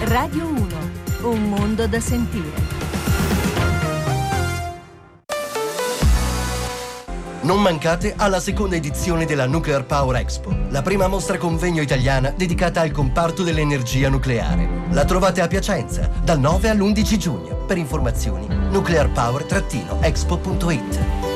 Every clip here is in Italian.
Radio 1, un mondo da sentire. Non mancate alla seconda edizione della Nuclear Power Expo, la prima mostra convegno italiana dedicata al comparto dell'energia nucleare. La trovate a Piacenza dal 9 all'11 giugno. Per informazioni nuclearpower-expo.it.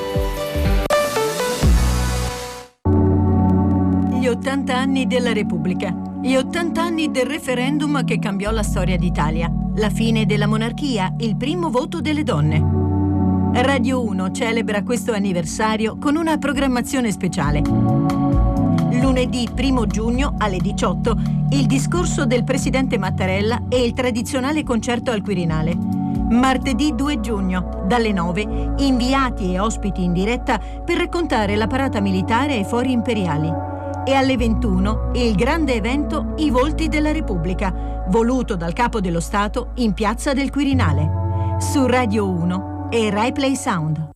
Gli 80 anni della Repubblica. Gli 80 anni del referendum che cambiò la storia d'Italia. La fine della monarchia, il primo voto delle donne. Radio 1 celebra questo anniversario con una programmazione speciale. Lunedì 1 giugno alle 18, il discorso del presidente Mattarella e il tradizionale concerto al Quirinale. Martedì 2 giugno, dalle 9, inviati e ospiti in diretta per raccontare la parata militare ai fori imperiali. E alle 21, il grande evento I Volti della Repubblica, voluto dal Capo dello Stato in Piazza del Quirinale. Su Radio 1 e Rai Play Sound.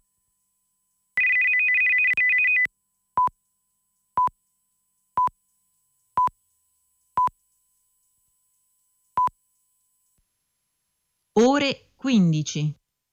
Ore 15.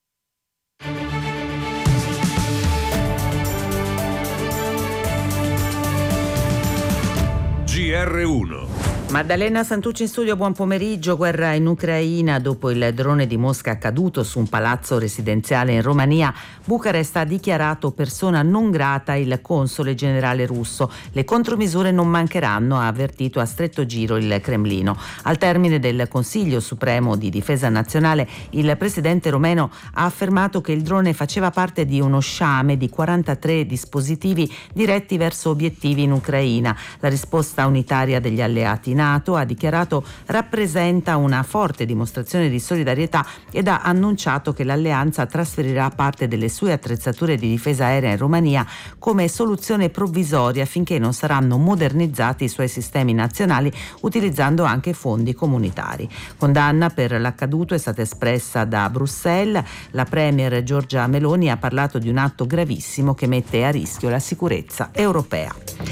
GR1. Maddalena Santucci in studio, buon pomeriggio. Guerra in Ucraina. Dopo il drone di Mosca caduto su un palazzo residenziale in Romania, Bucarest ha dichiarato persona non grata il console generale russo. Le contromisure non mancheranno, ha avvertito a stretto giro il Cremlino. Al termine del Consiglio Supremo di Difesa Nazionale, il presidente romeno ha affermato che il drone faceva parte di uno sciame di 43 dispositivi diretti verso obiettivi in Ucraina. La risposta unitaria degli alleati NATO, ha dichiarato, rappresenta una forte dimostrazione di solidarietà ed ha annunciato che l'alleanza trasferirà parte delle sue attrezzature di difesa aerea in Romania come soluzione provvisoria finché non saranno modernizzati i suoi sistemi nazionali, utilizzando anche fondi comunitari. Condanna per l'accaduto è stata espressa da Bruxelles. La premier Giorgia Meloni ha parlato di un atto gravissimo che mette a rischio la sicurezza europea.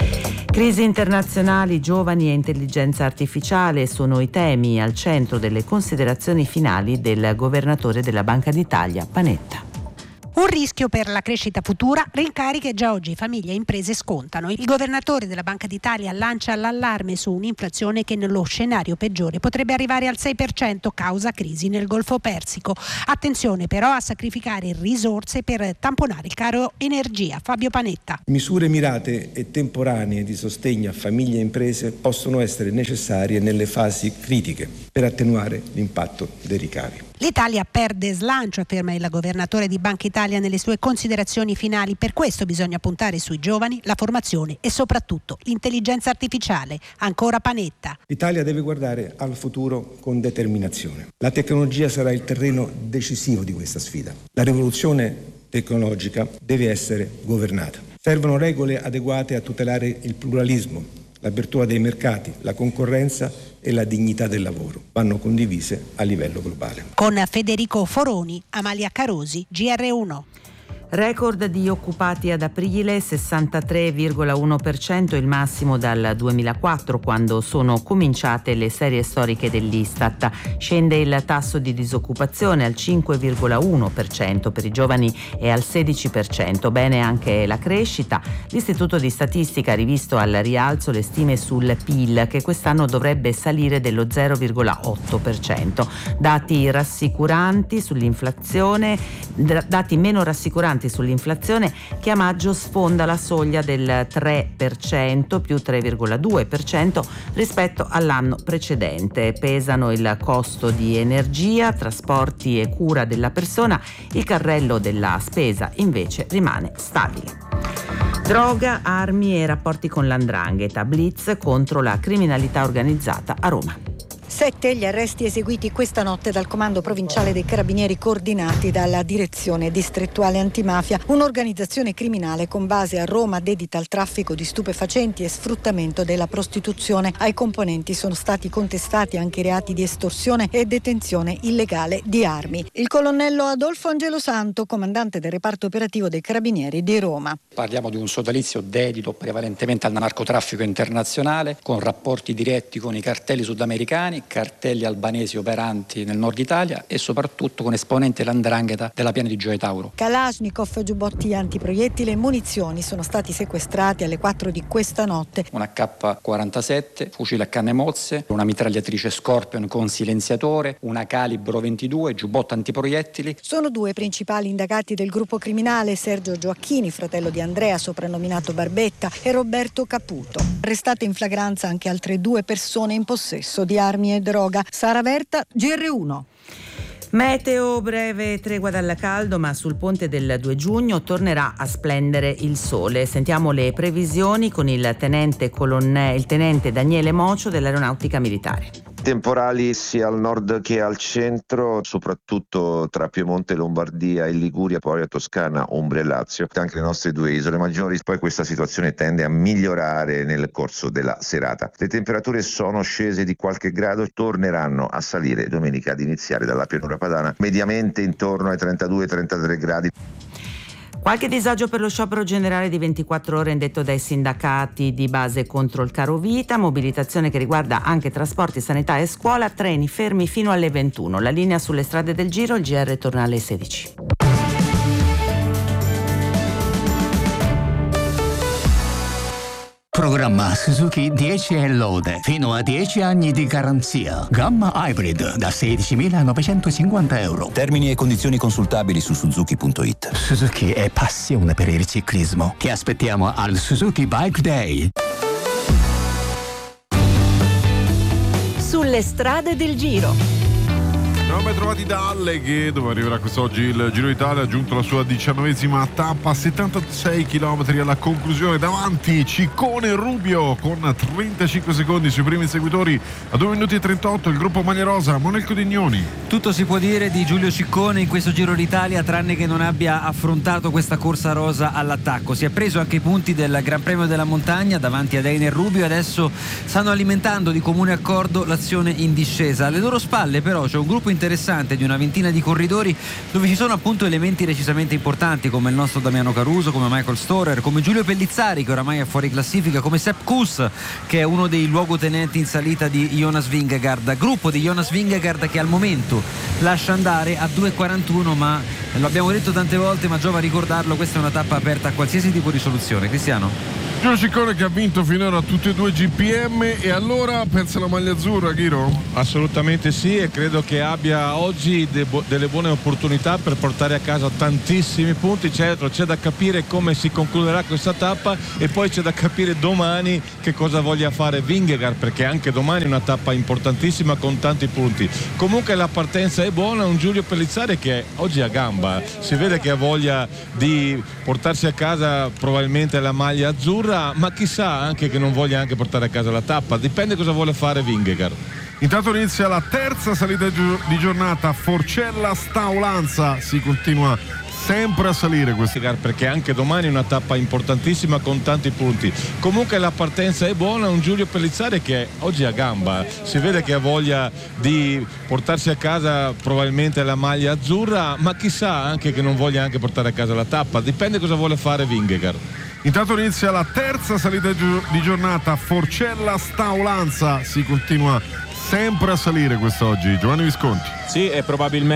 Crisi internazionali, giovani e intelligenza artificiale sono i temi al centro delle considerazioni finali del governatore della Banca d'Italia, Panetta. Un rischio per la crescita futura, rincari che già oggi famiglie e imprese scontano. Il governatore della Banca d'Italia lancia l'allarme su un'inflazione che nello scenario peggiore potrebbe arrivare al 6% causa crisi nel Golfo Persico. Attenzione però a sacrificare risorse per tamponare il caro energia. Fabio Panetta. Misure mirate e temporanee di sostegno a famiglie e imprese possono essere necessarie nelle fasi critiche per attenuare l'impatto dei ricavi. L'Italia perde slancio, afferma il governatore di Banca Italia nelle sue considerazioni finali. Per questo bisogna puntare sui giovani, la formazione e soprattutto l'intelligenza artificiale. Ancora Panetta. L'Italia deve guardare al futuro con determinazione. La tecnologia sarà il terreno decisivo di questa sfida. La rivoluzione tecnologica deve essere governata. Servono regole adeguate a tutelare il pluralismo, l'apertura dei mercati, la concorrenza e la dignità del lavoro. Vanno condivise a livello globale. Con Federico Foroni, Amalia Carosi, GR1. Record di occupati ad aprile, 63,1%, il massimo dal 2004, quando sono cominciate le serie storiche dell'Istat. Scende il tasso di disoccupazione al 5,1%, per i giovani e al 16%. Bene anche la crescita. L'Istituto di Statistica ha rivisto al rialzo le stime sul PIL, che quest'anno dovrebbe salire dello 0,8%. Dati rassicuranti sull'inflazione, dati meno rassicuranti sull'inflazione, che a maggio sfonda la soglia del 3%, più 3,2% rispetto all'anno precedente. Pesano il costo di energia, trasporti e cura della persona. Il carrello della spesa invece rimane stabile. Droga, armi e rapporti con l''ndrangheta. Blitz contro la criminalità organizzata a Roma. 7 gli arresti eseguiti questa notte dal Comando Provinciale dei Carabinieri coordinati dalla Direzione Distrettuale Antimafia, un'organizzazione criminale con base a Roma dedita al traffico di stupefacenti e sfruttamento della prostituzione. Ai componenti sono stati contestati anche i reati di estorsione e detenzione illegale di armi. Il colonnello Adolfo Angelosanto, comandante del reparto operativo dei Carabinieri di Roma. Parliamo di un sodalizio dedito prevalentemente al narcotraffico internazionale, con rapporti diretti con i cartelli sudamericani criminali, cartelli albanesi operanti nel nord Italia e soprattutto con esponenti dell''ndrangheta della piana di Gioia Tauro. Kalashnikov, giubbotti antiproiettili e munizioni sono stati sequestrati alle 4 di questa notte. Un AK-47, fucile a canne mozze, una mitragliatrice Scorpion con silenziatore, una calibro 22, giubbotto antiproiettili. Sono 2 i principali indagati del gruppo criminale: Sergio Gioacchini, fratello di Andrea, soprannominato Barbetta, e Roberto Caputo. Arrestate in flagranza anche altre 2 persone in possesso di armi e droga. Sara Verta, GR1. Meteo, breve tregua dal caldo, ma sul ponte del 2 giugno tornerà a splendere il sole. Sentiamo le previsioni con il tenente Daniele Mocio dell'Aeronautica Militare. Temporali sia al nord che al centro, soprattutto tra Piemonte, Lombardia e Liguria, poi a Toscana, Umbria e Lazio, anche le nostre 2 isole maggiori. Poi questa situazione tende a migliorare nel corso della serata. Le temperature sono scese di qualche grado e torneranno a salire domenica ad iniziare dalla pianura padana, mediamente intorno ai 32-33 gradi. Qualche disagio per lo sciopero generale di 24 ore indetto dai sindacati di base contro il caro vita, mobilitazione che riguarda anche trasporti, sanità e scuola, treni fermi fino alle 21. La linea sulle strade del Giro, il GR torna alle 16. Programma Suzuki 10 e lode, fino a 10 anni di garanzia. Gamma Hybrid da 16.950 euro. Termini e condizioni consultabili su Suzuki.it. Suzuki è passione per il ciclismo. Ti aspettiamo al Suzuki Bike Day. Sulle strade del Giro. Siamo ben trovati da Alleghe, dove arriverà quest'oggi il Giro d'Italia, giunto alla sua 19ª tappa, 76 km alla conclusione. Davanti Ciccone Rubio con 35 secondi sui primi seguitori, a 2 minuti e 38 il gruppo Maglia Rosa, Monelco Dignoni. Tutto si può dire di Giulio Ciccone in questo Giro d'Italia, tranne che non abbia affrontato questa corsa rosa all'attacco. Si è preso anche i punti del Gran Premio della Montagna davanti ad Einer Rubio e adesso stanno alimentando di comune accordo l'azione in discesa. Alle loro spalle però c'è un gruppo interessante di una ventina di corridori dove ci sono appunto elementi decisamente importanti come il nostro Damiano Caruso, come Michael Storer, come Giulio Pellizzari che oramai è fuori classifica, come Sepp Kuss che è uno dei luogotenenti in salita di Jonas Vingegaard, gruppo di Jonas Vingegaard che al momento lascia andare a 2,41, ma lo abbiamo detto tante volte ma giova ricordarlo, questa è una tappa aperta a qualsiasi tipo di soluzione. Cristiano? Giulio Ciccone che ha vinto finora tutti e 2 GPM, e allora pensa alla maglia azzurra, Ghiro? Assolutamente sì, e credo che abbia oggi delle buone opportunità per portare a casa tantissimi punti. Certo, c'è da capire come si concluderà questa tappa e poi c'è da capire domani che cosa voglia fare Vingegaard, perché anche domani è una tappa importantissima con tanti punti. Comunque la partenza è buona, un Giulio Pellizzari che oggi ha gamba, si vede che ha voglia di portarsi a casa probabilmente la maglia azzurra, ma chissà anche che non voglia anche portare a casa la tappa, dipende cosa vuole fare Vingegaard. Intanto inizia la terza salita di giornata, Forcella Staulanza, si continua sempre a salire questo, perché anche domani è una tappa importantissima con tanti punti. Comunque la partenza è buona, un Giulio Pellizzari che oggi ha gamba, si vede che ha voglia di portarsi a casa probabilmente la maglia azzurra, ma chissà anche che non voglia anche portare a casa la tappa, dipende cosa vuole fare Vingegaard. Intanto inizia la terza salita di giornata, Forcella Staulanza, si continua sempre a salire quest'oggi. Giovanni Visconti. Sì, è probabilmente